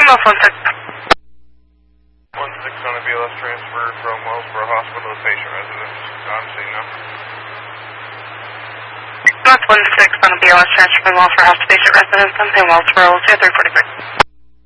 Ambulance 16. 16 on a BLS transfer from Wellsboro Hospital to patient residence. I'm seeing now. Ambulance 16 on a BLS transfer from Wellsboro Hospital to patient residence. I'm saying Wellsboro 2343.